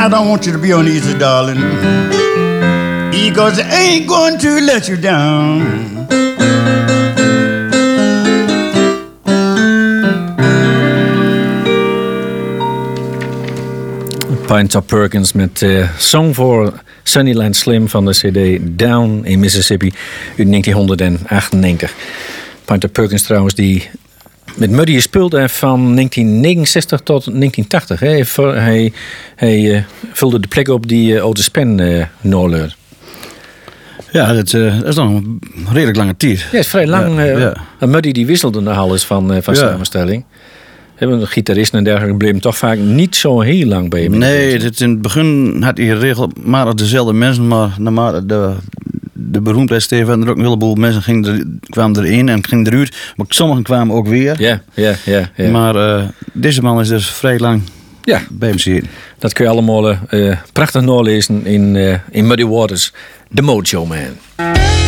I don't want you to be uneasy, darling, because I ain't going to let you down. Pinetop Perkins met Song for Sunnyland Slim van de CD Down in Mississippi uit 1998. Pinetop Perkins trouwens die met Muddy gespeeld heeft van 1969 tot 1980. Hij vulde de plek op die Otis Spann noorleurde. Ja, dat is nog een redelijk lange tijd. Ja, is vrij lang. Muddy die wisselde nogal eens van samenstelling. Hebben gitaristen en dergelijke bleven toch vaak niet zo heel lang bij hem. Nee, in het begin had hij regelmatig dezelfde mensen, maar naarmate de beroemdheid steeg en er ook een heleboel mensen kwamen erin en gingen eruit. Maar sommigen kwamen ook weer. Ja. Maar deze man is dus vrij lang bij hem zitten. Dat kun je allemaal prachtig nalezen in Muddy Waters, The Mojo Man.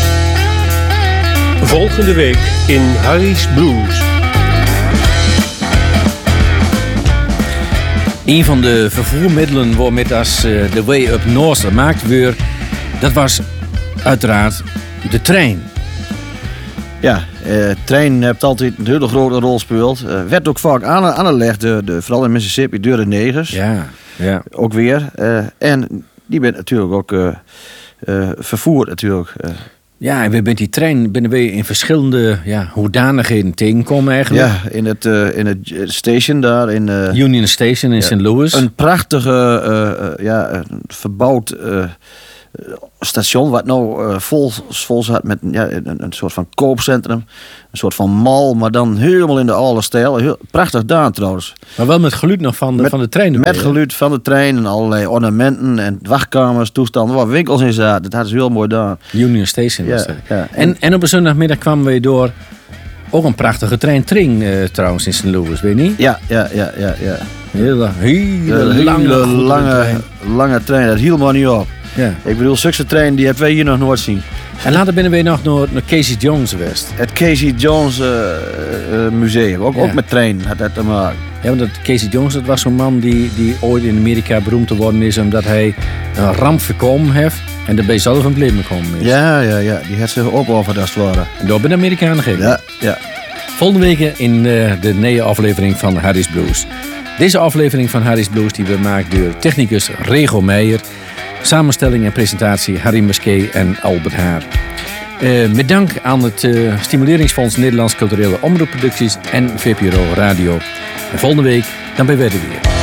Volgende week in Harry's Blues. Een van de vervoermiddelen waarmee als de Way Up North gemaakt werd, dat was uiteraard de trein. Ja, trein heeft altijd een hele grote rol gespeeld. Werd ook vaak aangelegd, vooral in Mississippi, door de negers. Ja. Ook weer. En die bent natuurlijk ook vervoerd natuurlijk. Ja, en we bent die trein binnen we in verschillende hoedanigheden tegenkomen eigenlijk. Ja, in het station daar in Union Station in St. Louis. Een prachtige verbouwd station wat nou vol zat met een soort van koopcentrum, een soort van mall, maar dan helemaal in de oude stijl. Prachtig gedaan trouwens. Maar wel met geluid nog van de trein erbij. Met geluid van de trein en allerlei ornamenten en wachtkamers, toestanden waar winkels in zaten. Dat hadden ze heel mooi gedaan. Union Station was dat. Ja. En op een zondagmiddag kwamen we door ook een prachtige treintring trouwens in St. Louis, weet je niet? Ja. Hele lange trein, dat hield maar niet op. Ja. Ik bedoel, zulke trein die hebben wij hier nog nooit zien. En later binnen we nog naar Casey Jones geweest. Het Casey Jones museum, ook met trein had dat te maken. Ja, want Casey Jones, dat was zo'n man die ooit in Amerika beroemd te worden is omdat hij een ramp voorkomen heeft en daarbij zelf een leven gekomen is. Ja, die had zich opofferd als het ware. En door bij de Amerikanen gegeven. Ja. Volgende week in de nieuwe aflevering van Harry's Blues. Deze aflevering van Harry's Blues die we maken door technicus Rego Meijer. Samenstelling en presentatie Harry Musquet en Albert Haar. Met dank aan het Stimuleringsfonds Nederlands Culturele Omroepproducties en VPRO Radio. En volgende week dan ben we er weer.